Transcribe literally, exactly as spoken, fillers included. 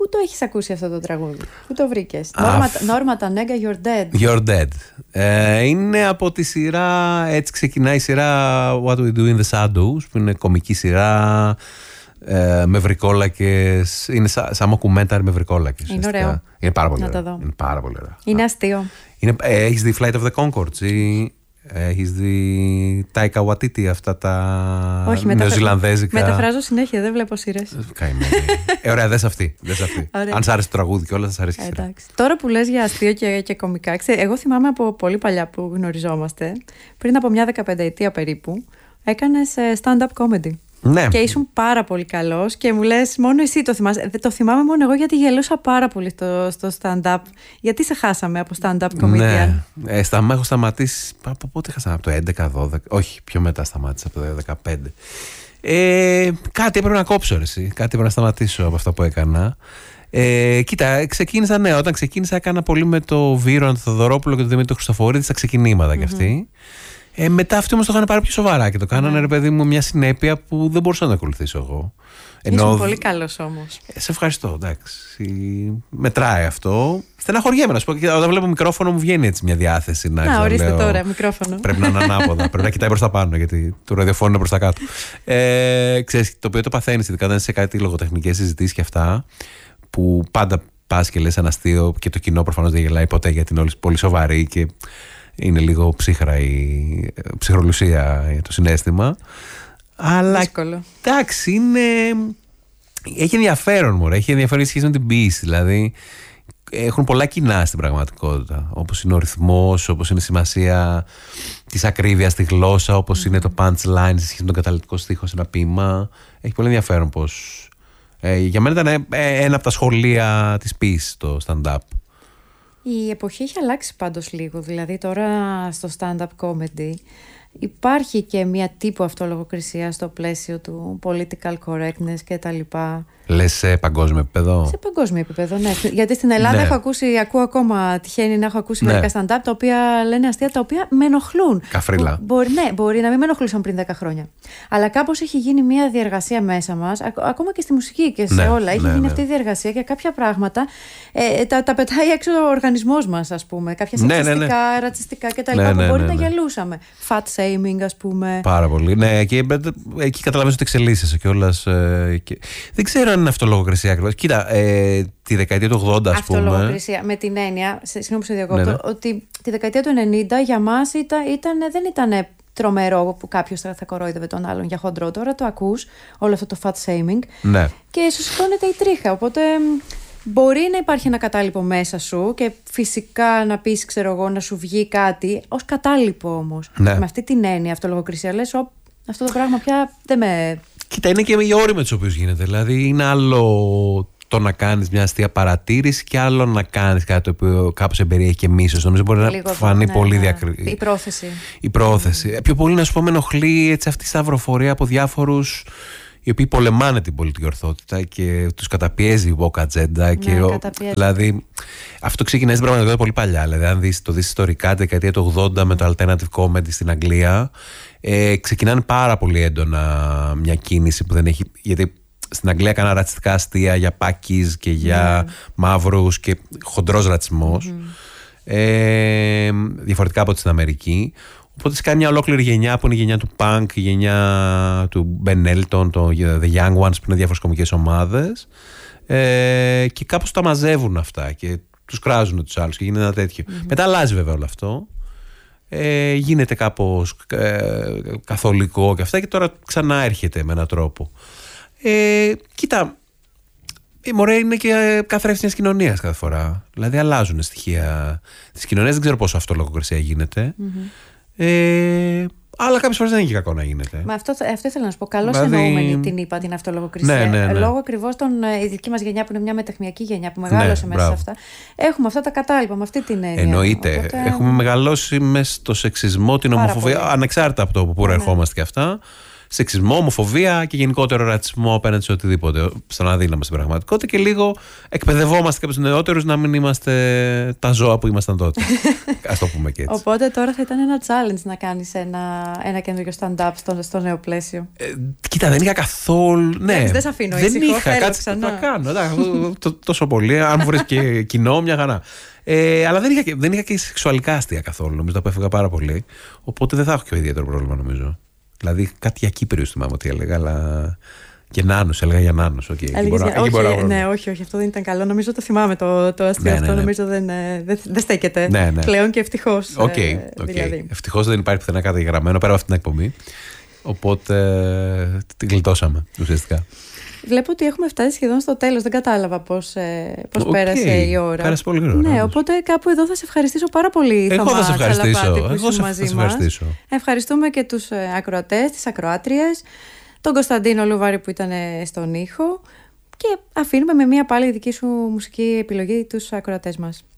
Πού το έχεις ακούσει αυτό το τραγούδι, πού το βρήκες? Νόρμα Τανέγκα, You're Dead. You're Dead. Ε, είναι από τη σειρά, έτσι ξεκινάει η σειρά What We Do in the Shadows, που είναι κομική σειρά ε, με βρικόλακες. Είναι σαν σα μοκουμένταρ με βρικόλακες. Είναι ωραίο. Είναι πάρα πολύ να ωραίο. το δω. Είναι πάρα πολύ ωραίο. Είναι αστείο. Είναι, ε, έχεις δει Flight of the Conchords ή έχεις δει Taika Waititi, αυτά τα Όχι, νεοζηλανδέζικα? Μεταφράζω συνέχεια, δεν βλέπω σειρές. Καημένη. ε, ωραία, δες αυτή. Δες αυτή. Αν σ' άρεσε το τραγούδι και όλα, θα σ' αρέσει και η σειρά. Τώρα που λες για αστείο και, και κωμικά, ξέρετε, εγώ θυμάμαι από πολύ παλιά που γνωριζόμαστε, πριν από μια δεκαπενταετία περίπου, έκανες stand-up comedy. Ναι. Και ήσουν πάρα πολύ καλός και μου λες μόνο εσύ το θυμάσαι. Το θυμάμαι μόνο εγώ, γιατί γελούσα πάρα πολύ στο, στο stand-up. Γιατί σε χάσαμε από stand-up comedian? Ναι, ε, στα, έχω σταματήσει. Από πότε είχα σταματήσει? Από το έντεκα δώδεκα. Όχι, πιο μετά σταμάτησα, από το δεκαπέντε. Ε, κάτι έπρεπε να κόψω, ρε, εσύ. Κάτι έπρεπε να σταματήσω από αυτά που έκανα. Ε, κοίτα, ξεκίνησα, ναι, όταν ξεκίνησα έκανα πολύ με το Βίρονα, τον Θοδωρόπουλο και τον Δημήτρη Χριστοφορίδη στα ξεκινήματα κι αυτοί. Ε, μετά αυτοί όμως το είχαν πάρει πιο σοβαρά και το κάνανε, yeah. ρε παιδί μου, μια συνέπεια που δεν μπορούσα να ακολουθήσω εγώ. Ενώ... Ήσουν πολύ καλός όμως. Ε, σε ευχαριστώ, εντάξει. Μετράει αυτό. Στεναχωριέμαι να σου πω. Όταν βλέπω μικρόφωνο μου βγαίνει έτσι μια διάθεση να. Να, ορίστε λέω, τώρα, μικρόφωνο. Πρέπει να είναι ανάποδα. Πρέπει να κοιτάει προς τα πάνω, γιατί το ραδιοφώνου είναι προς τα κάτω. Ε, ξέρεις, το οποίο το παθαίνεις, ειδικά όταν είσαι σε κάτι λογοτεχνικές συζητήσεις και αυτά, που πάντα πας και λες ένα αστείο και το κοινό προφανώς δεν γελάει ποτέ, γιατί είναι όλοι πολύ σοβαροί και είναι λίγο ψύχρα η ψυχρολουσία, το συναίσθημα. Αλλά δύσκολο. Εντάξει, είναι... έχει ενδιαφέρον, μωρέ. Έχει ενδιαφέρον σχέση με την ποίηση. Δηλαδή, έχουν πολλά κοινά στην πραγματικότητα. Όπως είναι ο ρυθμός, όπως είναι η σημασία της ακρίβειας στη γλώσσα, όπως mm. είναι το punchline σε σχέση με τον καταλυτικό στίχο σε ένα ποίημα. Έχει πολύ ενδιαφέρον πως... Ε, για μένα ήταν ένα από τα σχολεία της ποίησης το stand-up. Η εποχή έχει αλλάξει πάντως λίγο. Δηλαδή τώρα στο stand-up comedy υπάρχει και μια τύπου αυτολογοκρισία στο πλαίσιο του political correctness και τα λοιπά. Λες σε παγκόσμιο επίπεδο? Σε παγκόσμιο επίπεδο, ναι. Γιατί στην Ελλάδα ναι. έχω ακούσει, ακούω ακόμα, τυχαίνει να έχω ακούσει ναι. μερικά stand-up τα οποία λένε αστεία τα οποία με ενοχλούν. Καφρίλα. Μπο, μπορεί, ναι, μπορεί να μην με ενοχλούσαν πριν δέκα χρόνια. Αλλά κάπως έχει γίνει μια διεργασία μέσα μας, ακ, ακόμα και στη μουσική και σε ναι, όλα. Έχει ναι, γίνει ναι. αυτή η διεργασία και κάποια πράγματα ε, τα, τα πετάει έξω ο οργανισμός μας, ας πούμε. Κάποια σεξιστικά, ναι, ναι, ναι. ρατσιστικά κτλ. Ναι, ναι, ναι, που μπορεί ναι, ναι. να γελούσαμε. Fat shaming, ας πούμε. Πάρα πολύ. Ναι, και εκεί καταλαβαίνεις ότι εξελίσσεσαι κιόλας. Ε, και... Δεν ξέρω αν είναι αυτολογοκρισία ακριβώς. Κοίτα, ε, τη δεκαετία του ογδόντα, ας πούμε. Αυτολογοκρισία, με την έννοια, συγγνώμη που σε διακόπτω, ναι, ναι. ότι τη δεκαετία του ενενήντα για μας ήταν, ήταν, δεν ήταν τρομερό που κάποιος θα, θα κορόιδευε τον άλλον για χοντρό. Τώρα το ακούς, όλο αυτό το fat shaming, ναι. και σου σηκώνεται η τρίχα. Οπότε μπορεί να υπάρχει ένα κατάλοιπο μέσα σου και φυσικά να πεις, ξέρω εγώ, να σου βγει κάτι ως κατάλοιπο όμως. Ναι. Με αυτή την έννοια αυτολογοκρισία λες, ο, αυτό το πράγμα πια δεν με... Κοίτα, είναι και οι όροι με τους οποίους γίνεται. Δηλαδή, είναι άλλο το να κάνεις μια αστεία παρατήρηση και άλλο να κάνεις κάτι το οποίο κάπως εμπεριέχει και μίσος. Νομίζω μπορεί λίγο να φανεί ναι, πολύ ναι. διακριτή. Η πρόθεση. Η πρόθεση. Mm. Πιο πολύ, να σου πω, με ενοχλεί έτσι αυτή η σταυροφορία από διάφορους οι οποίοι πολεμάνε την πολιτική ορθότητα και τους καταπιέζει η woke agenda. Ναι, και ο, δηλαδή, αυτό ξεκινάει στην πραγματικότητα πολύ παλιά. Δηλαδή, αν δεις, το δεις ιστορικά, τη δεκαετία του ογδόντα με το alternative comedy στην Αγγλία, ε, ξεκινάνε πάρα πολύ έντονα μια κίνηση που δεν έχει. Γιατί στην Αγγλία έκανα ρατσιστικά αστεία για πάκις και για mm. μαύρους και χοντρός ρατσισμός. Mm. Ε, διαφορετικά από στην Αμερική. Οπότε σε κάνει μια ολόκληρη γενιά που είναι η γενιά του punk, η γενιά του Ben Elton, το The Young Ones, που είναι διάφορες κομικές ομάδες. Ε, και κάπως τα μαζεύουν αυτά και τους κράζουν τους άλλους και γίνεται ένα τέτοιο. Mm-hmm. Μετά αλλάζει βέβαια όλο αυτό. Ε, γίνεται κάπως ε, καθολικό και αυτά και τώρα ξανά έρχεται με έναν τρόπο. Ε, κοίτα, η μωρέ είναι και καθρέφτης μιας κοινωνίας κάθε φορά. Δηλαδή αλλάζουν στοιχεία της κοινωνίας. Δεν ξέρω πόσο αυτολογοκρισία γίνεται. Mm-hmm. Ε, αλλά κάποιες φορές δεν είναι και κακό να γίνεται. Μα αυτό, αυτό ήθελα να σου πω. Καλώς δηλαδή... εννοούμενη την είπα την αυτολογοκρισία. Ναι, ναι, ναι. Λόγω ακριβώς των η δική μας γενιά που είναι μια μετεχνιακή γενιά που μεγάλωσε ναι, μέσα μπράβο. σε αυτά. Έχουμε αυτά τα κατάλοιπα με αυτή την έννοια. Εννοείται. Οπότε... Έχουμε μεγαλώσει μέσα στο σεξισμό, την ομοφοβία, ανεξάρτητα από το που προερχόμαστε ναι. και αυτά. σεξισμό, ομοφοβία και γενικότερο ρατσισμό απέναντι σε οτιδήποτε. Στον αδύναμο στην πραγματικότητα και λίγο εκπαιδευόμαστε κάποιους νεότερους να μην είμαστε τα ζώα που ήμασταν τότε. Ας το πούμε και έτσι. Οπότε τώρα θα ήταν ένα challenge να κάνεις ένα, ένα καινούργιο stand-up στο, στο νέο πλαίσιο. Ε, κοίτα, δεν είχα καθόλου. Ναι, δεν σε αφήνω δεν ήσυχο, είχα κάτι να κάνω. Τόσο πολύ. Αν βρεις και κοινό, μια χαρά. Ε, αλλά δεν είχα, και, δεν είχα και σεξουαλικά αστεία καθόλου. Νομίζω ότι απέφευγα πάρα πολύ. Οπότε δεν θα έχω και ιδιαίτερο πρόβλημα, νομίζω. Δηλαδή κάτι για Κύπριους θυμάμαι ότι έλεγα, αλλά. Και Νάνος, έλεγα για Νάνος. Okay, για... όχι, μπορώ, ναι, όχι, όχι, αυτό δεν ήταν καλό. Νομίζω το θυμάμαι το, το αστείο ναι, αυτό. Ναι, ναι. Νομίζω δεν, δεν, δεν στέκεται ναι, ναι. πλέον και ευτυχώς. Okay, okay. Δηλαδή. Ευτυχώς δεν υπάρχει πουθενά κάτι γραμμένο πέρα από αυτή την εκπομπή. Οπότε την γλιτώσαμε ουσιαστικά. Βλέπω ότι έχουμε φτάσει σχεδόν στο τέλος. Δεν κατάλαβα πώς, πώς okay. πέρασε η ώρα. Πέρασε πολύ γρήγορα. Ναι, οπότε κάπου εδώ θα σε ευχαριστήσω πάρα πολύ. Εγώ Θωμά, θα σε ευχαριστήσω. Εγώ θα σε μαζί ευχαριστήσω. Μας. Ευχαριστούμε και τους ακροατές, τις ακροάτριες, τον Κωνσταντίνο Λουβάρη που ήταν στον ήχο και αφήνουμε με μία πάλι δική σου μουσική επιλογή τους ακροατές μας.